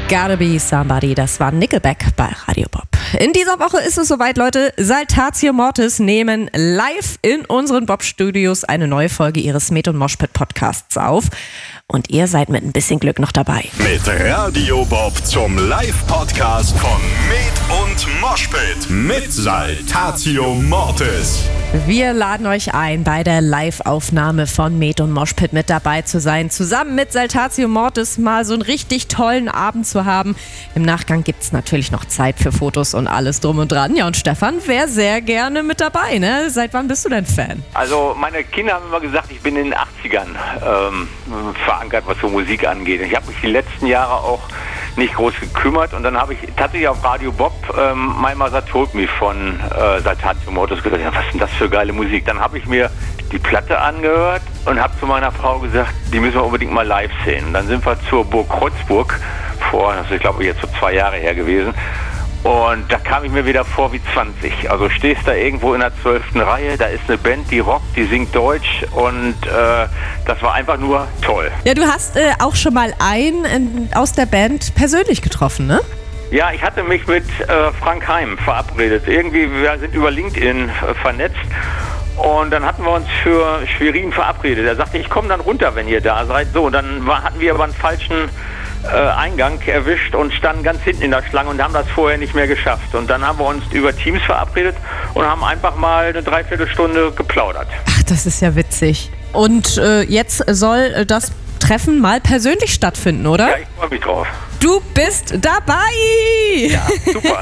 Gotta Be Somebody, das war Nickelback bei Radio Bob. In dieser Woche ist es soweit, Leute. Saltatio Mortis nehmen live in unseren Bob-Studios eine neue Folge ihres Med- und Moshpit-Podcasts auf. Und ihr seid mit ein bisschen Glück noch dabei. Mit Radio Bob zum Live-Podcast von Med und Moshpit mit Saltatio Mortis. Wir laden euch ein, bei der Live-Aufnahme von Med und Moshpit mit dabei zu sein. Zusammen mit Saltatio Mortis mal so einen richtig tollen Abend zu haben. Im Nachgang gibt es natürlich noch Zeit für Fotos und alles drum und dran. Ja, und Stefan wäre sehr gerne mit dabei, ne? Seit wann bist du denn Fan? Also meine Kinder haben immer gesagt, ich bin in den 80ern verankert, was so Musik angeht. Ich habe mich die letzten Jahre auch nicht groß gekümmert und dann habe ich tatsächlich auf Radio Bob My Mother Told Me von Saltatio Mortis gehört. Ja, was ist denn das für geile Musik? Dann habe ich mir die Platte angehört und habe zu meiner Frau gesagt, die müssen wir unbedingt mal live sehen. Und dann sind wir zur Burg Kreuzburg das ist, glaube ich, jetzt so 2 Jahre her gewesen. Und da kam ich mir wieder vor wie 20. Also stehst da irgendwo in der 12. Reihe, da ist eine Band, die rockt, die singt Deutsch und das war einfach nur toll. Ja, du hast auch schon mal einen aus der Band persönlich getroffen, ne? Ja, ich hatte mich mit Frank Heim verabredet. Irgendwie, wir sind über LinkedIn vernetzt. Und dann hatten wir uns für Schwerin verabredet. Er sagte, ich komme dann runter, wenn ihr da seid. So, dann hatten wir aber einen falschen Eingang erwischt und standen ganz hinten in der Schlange und haben das vorher nicht mehr geschafft. Und dann haben wir uns über Teams verabredet und haben einfach mal eine Dreiviertelstunde geplaudert. Ach, das ist ja witzig. Und jetzt soll das Treffen mal persönlich stattfinden, oder? Ja, ich freue mich drauf. Du bist dabei! Ja, super.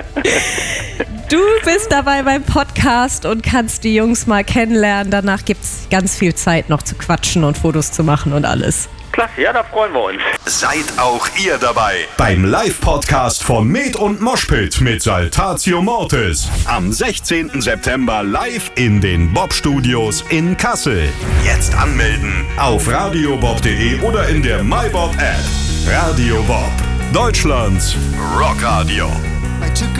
Du bist dabei beim Podcast und kannst die Jungs mal kennenlernen. Danach gibt es ganz viel Zeit noch zu quatschen und Fotos zu machen und alles. Klasse, ja, da freuen wir uns. Seid auch ihr dabei beim Live-Podcast von Med und Moshpit mit Saltatio Mortis. Am 16. September live in den Bob-Studios in Kassel. Jetzt anmelden auf radiobob.de oder in der MyBob-App. Radio Bob, Deutschlands Rockradio.